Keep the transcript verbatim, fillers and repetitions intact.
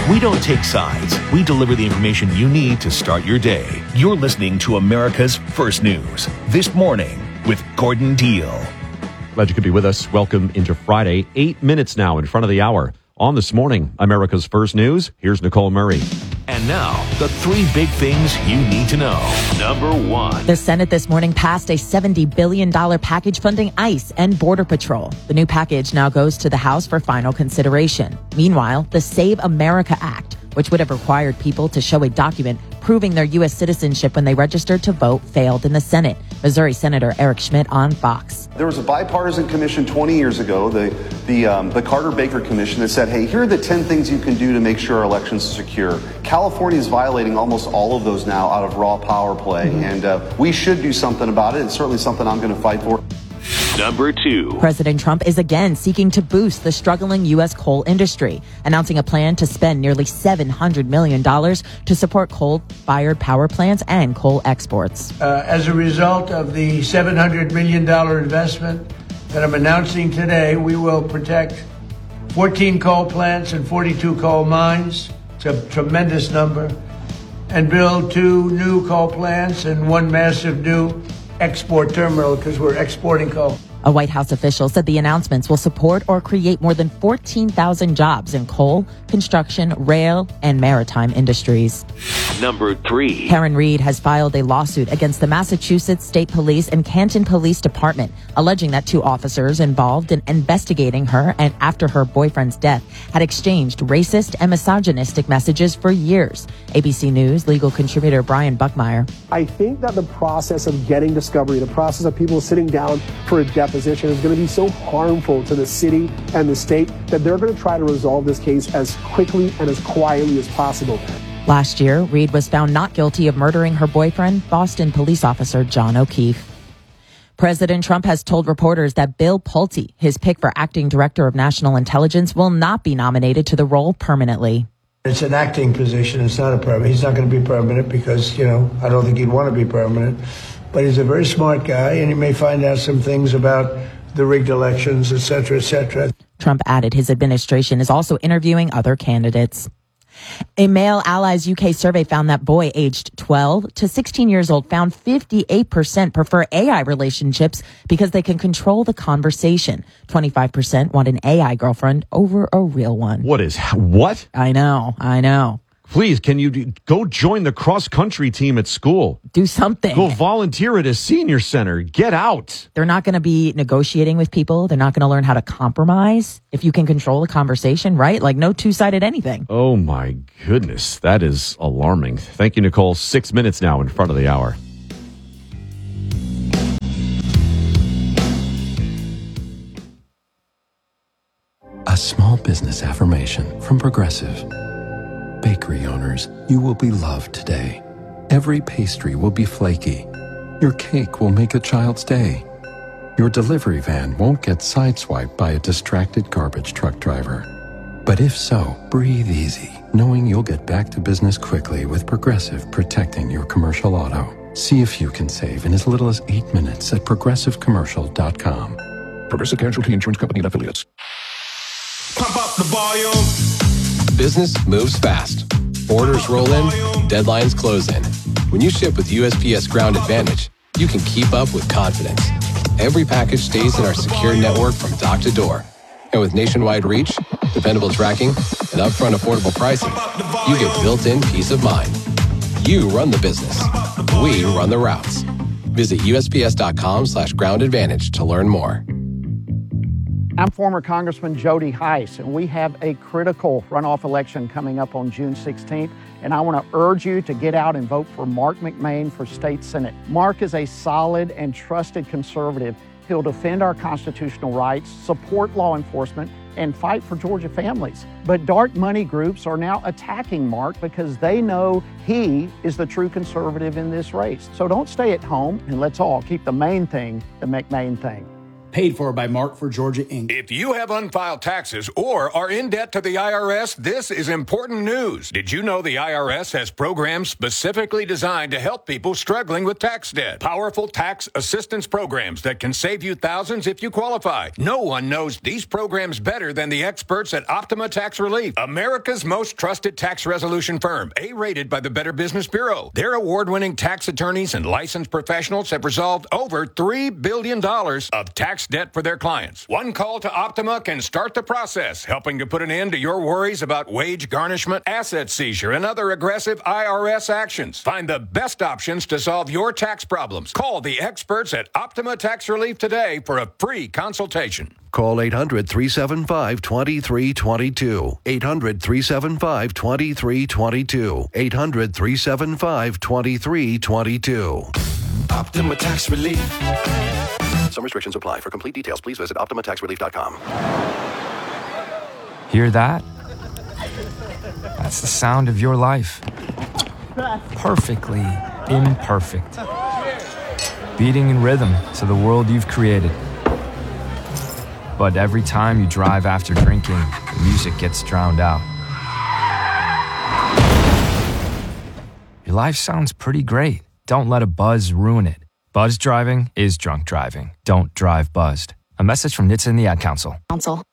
We don't take sides. We deliver the information you need to start your day. You're listening to America's First News. This morning with Gordon Deal. Glad you could be with us. Welcome into Friday. Eight minutes now in front of the hour. On This Morning, America's First News, here's Nicole Murray. And now, the three big things you need to know. Number one. The Senate this morning passed a seventy billion dollars package funding ICE and Border Patrol. The new package now goes to the House for final consideration. Meanwhile, the Save America Act, which would have required people to show a document proving their U S citizenship when they registered to vote, failed in the Senate. Missouri Senator Eric Schmidt on Fox. There was a bipartisan commission twenty years ago, the the um, the Carter-Baker Commission, that said, hey, here are the ten things you can do to make sure our elections are secure. California is violating almost all of those now out of raw power play, mm-hmm. and uh, we should do something about it. It's certainly something I'm going to fight for. Number two. President Trump is again seeking to boost the struggling U S coal industry, announcing a plan to spend nearly seven hundred million dollars to support coal-fired power plants and coal exports. Uh, as a result of the seven hundred million dollars investment that I'm announcing today, we will protect fourteen coal plants and forty-two coal mines. It's a tremendous number. And build two new coal plants and one massive new export terminal because we're exporting coal. A White House official said the announcements will support or create more than fourteen thousand jobs in coal, construction, rail, and maritime industries. Number three. Karen Reed has filed a lawsuit against the Massachusetts State Police and Canton Police Department, alleging that two officers involved in investigating her and after her boyfriend's death had exchanged racist and misogynistic messages for years. A B C News legal contributor Brian Buckmeyer. I think that the process of getting discovery, the process of people sitting down for a deposition is going to be so harmful to the city and the state that they're going to try to resolve this case as quickly and as quietly as possible. Last year, Reed was found not guilty of murdering her boyfriend, Boston police officer John O'Keefe. President Trump has told reporters that Bill Pulte, his pick for acting director of national intelligence, will not be nominated to the role permanently. It's an acting position. It's not a permanent. He's not going to be permanent because, you know, I don't think he'd want to be permanent. But he's a very smart guy, and he may find out some things about the rigged elections, et cetera, et cetera. Trump added his administration is also interviewing other candidates. A Male Allies U K survey found that boys aged twelve to sixteen years old found fifty-eight percent prefer A I relationships because they can control the conversation. twenty-five percent want an A I girlfriend over a real one. What is, what? I know, I know. Please, can you do, go join the cross-country team at school? Do something. Go volunteer at a senior center. Get out. They're not going to be negotiating with people. They're not going to learn how to compromise. If you can control a conversation, right? Like no two-sided anything. Oh, my goodness. That is alarming. Thank you, Nicole. Six minutes now in front of the hour. A small business affirmation from Progressive. Bakery owners, you will be loved today. Every pastry will be flaky. Your cake will make a child's day. Your delivery van won't get sideswiped by a distracted garbage truck driver. But if so, breathe easy, knowing you'll get back to business quickly with Progressive protecting your commercial auto. See if you can save in as little as eight minutes at progressive commercial dot com. Progressive Casualty Insurance Company and Affiliates. Pump up the volume. Business moves fast. Orders roll in, deadlines close in. When you ship with U S P S Ground Advantage, you can keep up with confidence. Every package stays in our secure network from dock to door. And with nationwide reach, dependable tracking, and upfront affordable pricing, you get built-in peace of mind. You run the business. We run the routes. Visit U S P S dot com slash ground advantage to learn more. I'm former Congressman Jody Hice, and we have a critical runoff election coming up on June sixteenth, and I want to urge you to get out and vote for Mark McMain for State Senate. Mark is a solid and trusted conservative. He'll defend our constitutional rights, support law enforcement, and fight for Georgia families. But dark money groups are now attacking Mark because they know he is the true conservative in this race. So don't stay at home, and let's all keep the main thing the McMain thing. Paid for by Mark for Georgia, Incorporated. If you have unfiled taxes or are in debt to the I R S, this is important news. Did you know the I R S has programs specifically designed to help people struggling with tax debt? Powerful tax assistance programs that can save you thousands if you qualify. No one knows these programs better than the experts at Optima Tax Relief, America's most trusted tax resolution firm, A-rated by the Better Business Bureau. Their award-winning tax attorneys and licensed professionals have resolved over three billion dollars of tax debt for their clients. One call to Optima can start the process, helping to put an end to your worries about wage garnishment, asset seizure, and other aggressive I R S actions. Find the best options to solve your tax problems. Call the experts at Optima Tax Relief today for a free consultation. Call eight hundred, three seven five, two three two two. eight hundred, three seven five, two three two two. eight hundred, three seven five, two three two two. Optima Tax Relief. Some restrictions apply. For complete details, please visit optima tax relief dot com. Hear that? That's the sound of your life. Perfectly imperfect. Beating in rhythm to the world you've created. But every time you drive after drinking, the music gets drowned out. Your life sounds pretty great. Don't let a buzz ruin it. Buzz driving is drunk driving. Don't drive buzzed. A message from N H T S A and the Ad Council. Council.